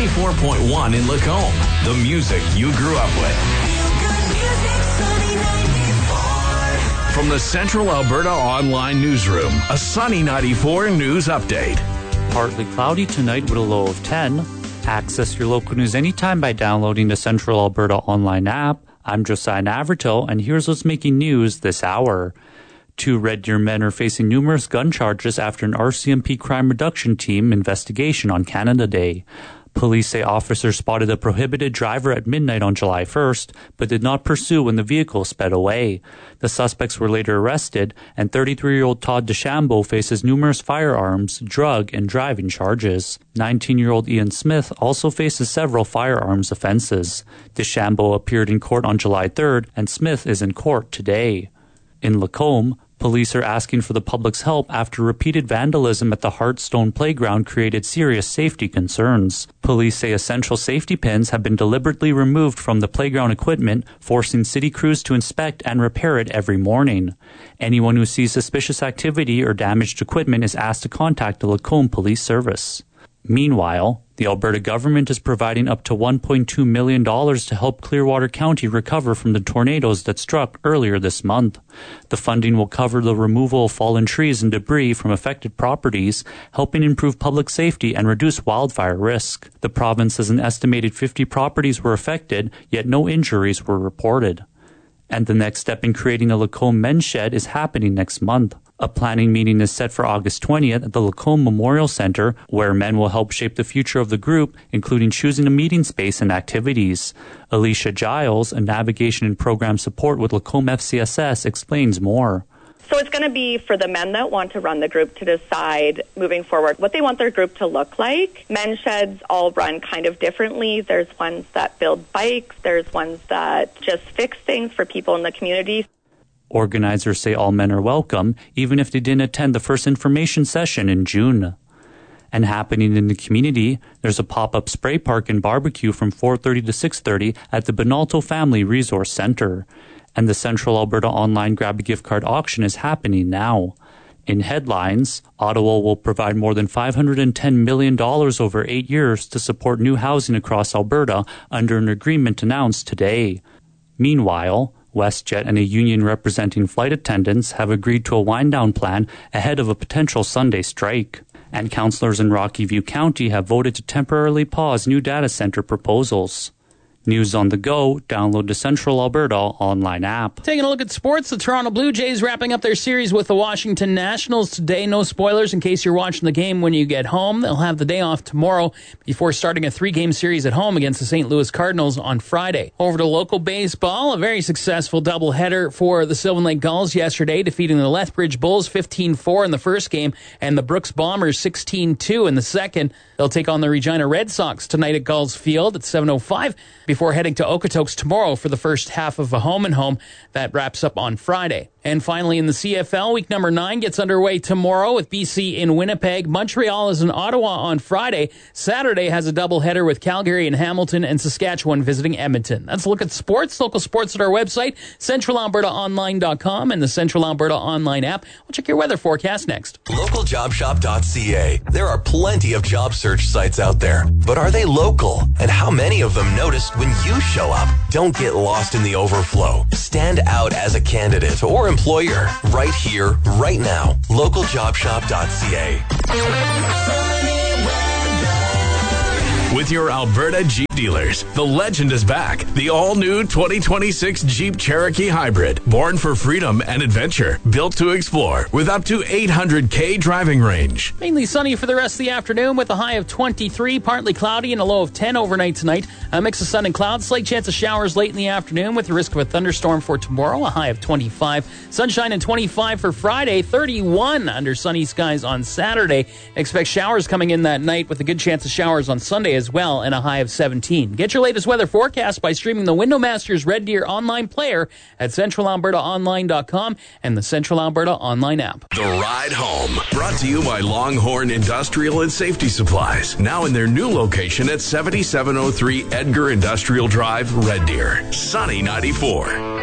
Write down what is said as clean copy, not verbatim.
94.1 in Lacombe. The music you grew up with. From the Central Alberta Online Newsroom, a Sunny 94 news update. Partly cloudy tonight with a low of 10. Access your local news anytime by downloading the Central Alberta Online app. I'm Josiah Navarto, and here's what's making news this hour. 2 Red Deer men are facing numerous gun charges after an RCMP crime reduction team investigation on Canada Day. Police say officers spotted a prohibited driver at midnight on July 1st, but did not pursue when the vehicle sped away. The suspects were later arrested, and 33-year-old Todd DeChambeau faces numerous firearms, drug, and driving charges. 19-year-old Ian Smith also faces several firearms offenses. DeChambeau appeared in court on July 3rd, and Smith is in court today. In Lacombe, police are asking for the public's help after repeated vandalism at the Heartstone Playground created serious safety concerns. Police say essential safety pins have been deliberately removed from the playground equipment, forcing city crews to inspect and repair it every morning. Anyone who sees suspicious activity or damaged equipment is asked to contact the Lacombe Police Service. Meanwhile, the Alberta government is providing up to $1.2 million to help Clearwater County recover from the tornadoes that struck earlier this month. The funding will cover the removal of fallen trees and debris from affected properties, helping improve public safety and reduce wildfire risk. The province says an estimated 50 properties were affected, yet no injuries were reported. And the next step in creating a Lacombe Men's Shed is happening next month. A planning meeting is set for August 20th at the Lacombe Memorial Centre, where men will help shape the future of the group, including choosing a meeting space and activities. Alicia Giles, a navigation and program support with Lacombe FCSS, explains more. So it's going to be for the men that want to run the group to decide moving forward what they want their group to look like. Men's sheds all run kind of differently. There's ones that build bikes. There's ones that just fix things for people in the community. Organizers say all men are welcome, even if they didn't attend the first information session in June. And happening in the community, there's a pop-up spray park and barbecue from 4:30 to 6:30 at the Bonalto Family Resource Centre. And the Central Alberta Online Grab a Gift Card auction is happening now. In headlines, Ottawa will provide more than $510 million over 8 years to support new housing across Alberta under an agreement announced today. Meanwhile, WestJet and a union representing flight attendants have agreed to a wind-down plan ahead of a potential Sunday strike. And councillors in Rocky View County have voted to temporarily pause new data centre proposals. News on the go, download the Central Alberta Online app. Taking a look at sports, the Toronto Blue Jays wrapping up their series with the Washington Nationals today. No spoilers in case you're watching the game when you get home. They'll have the day off tomorrow before starting a 3-game series at home against the St. Louis Cardinals on Friday. Over to local baseball, a very successful doubleheader for the Sylvan Lake Gulls yesterday, defeating the Lethbridge Bulls 15-4 in the first game and the Brooks Bombers 16-2 in the second. They'll take on the Regina Red Sox tonight at Gulls Field at 7:05 before heading to Okotoks tomorrow for the first half of a home-and-home that wraps up on Friday. And finally, in the CFL, week number 9 gets underway tomorrow with BC in Winnipeg. Montreal is in Ottawa on Friday. Saturday has a doubleheader with Calgary and Hamilton, and Saskatchewan visiting Edmonton. That's a look at sports. Local sports at our website, centralalbertaonline.com, and the Central Alberta Online app. We'll check your weather forecast next. Localjobshop.ca. There are plenty of job search sites out there, but are they local? And how many of them noticed when you show up? Don't get lost in the overflow. Stand out as a candidate or employer right here, right now. Localjobshop.ca. With your Alberta Jeep dealers, the legend is back. The all-new 2026 Jeep Cherokee Hybrid. Born for freedom and adventure. Built to explore with up to 800K driving range. Mainly sunny for the rest of the afternoon with a high of 23, partly cloudy and a low of 10 overnight tonight. A mix of sun and clouds, slight chance of showers late in the afternoon with the risk of a thunderstorm for tomorrow, a high of 25. Sunshine and 25 for Friday, 31 under sunny skies on Saturday. Expect showers coming in that night with a good chance of showers on Sunday as well, and a high of 17. Get your latest weather forecast by streaming the Window Masters Red Deer online player at centralalbertaonline.com and the Central Alberta Online app. The Ride Home, brought to you by Longhorn Industrial and Safety Supplies, now in their new location at 7703 Edgar Industrial Drive, Red Deer. Sunny 94.